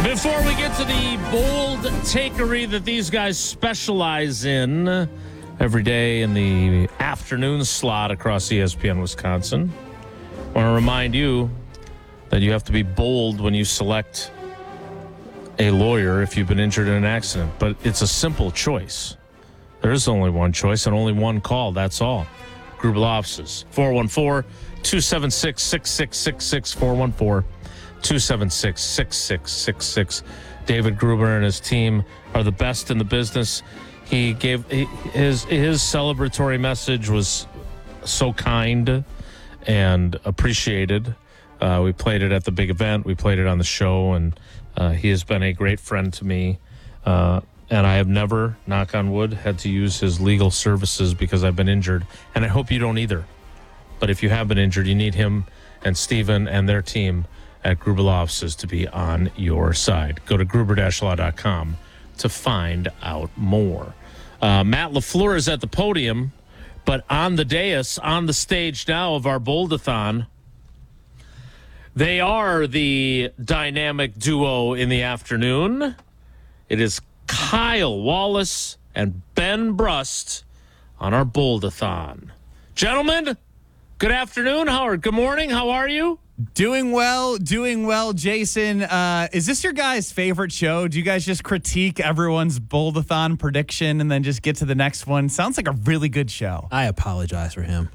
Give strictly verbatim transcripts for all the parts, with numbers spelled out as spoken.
Before we get to the bold takery that these guys specialize in every day in the afternoon slot across E S P N Wisconsin, I want to remind you that you have to be bold when you select a lawyer if you've been injured in an accident. But it's a simple choice. There is only one choice and only one call. That's all. Gruber Law Offices. four one four, two seven six, six six six six. four one four, two seven six, six six six six. David Gruber and his team are the best in the business. He gave he, his his celebratory message was so kind and appreciated. Uh, we played it at the big event. We played it on the show, and uh, he has been a great friend to me. Uh, and I have never, knock on wood, had to use his legal services because I've been injured. And I hope you don't either. But if you have been injured, you need him and Steven and their team at Gruber Law Offices to be on your side. Go to gruber dash law dot com to find out more. Uh, Matt LaFleur is at the podium, but on the dais, on the stage now of our Bold-a-thon, they are the dynamic duo in the afternoon. It is Kyle Wallace and Ben Brust on our Bold-a-thon. Gentlemen, good afternoon. Howard, good morning. How are you? Doing well, doing well, Jason. Uh, is this your guys' favorite show? Do you guys just critique everyone's Bold-a-thon prediction and then just get to the next one? Sounds like a really good show. I apologize for him.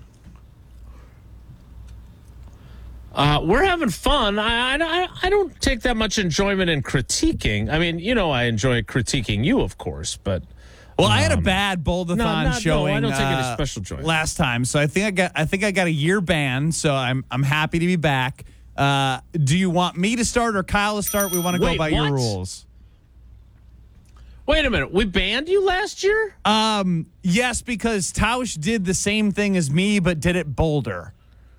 Uh, we're having fun. I, I I don't take that much enjoyment in critiquing. I mean, you know, I enjoy critiquing you, of course, but well, um, I had a um, bad Bold-a-thon no, not, showing. No, I don't take uh, any special joy last time, so I think I got I think I got a year ban. So I'm I'm happy to be back. Uh, do you want me to start or Kyle to start? We want to go Wait, by what? your rules. Wait a minute. We banned you last year? Um, yes, because Tausch did the same thing as me, but did it bolder.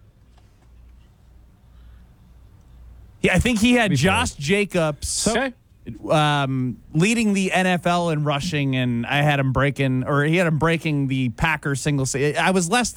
Yeah, I think he had Josh Jacobs Okay. um, leading the N F L in rushing, and I had him breaking, or he had him breaking the Packers single. I was less than.